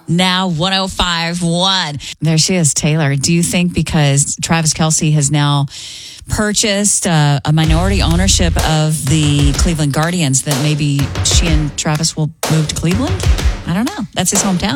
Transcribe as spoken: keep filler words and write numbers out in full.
Now one oh five point one. There she is, Taylor. Do you think because Travis Kelce has now purchased uh, a minority ownership of the Cleveland Guardians that maybe she and Travis will move to Cleveland? I don't know. That's his hometown.